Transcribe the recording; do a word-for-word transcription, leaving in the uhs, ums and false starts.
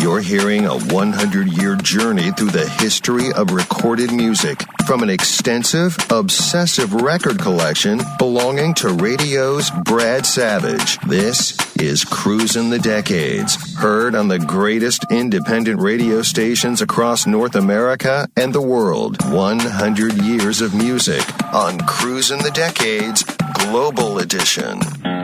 You're hearing a hundred-year journey through the history of recorded music from an extensive, obsessive record collection belonging to radio's Brad Savage. This is Cruisin' the Decades, heard on the greatest independent radio stations across North America and the world. one hundred years of music on Cruisin' the Decades Global Edition.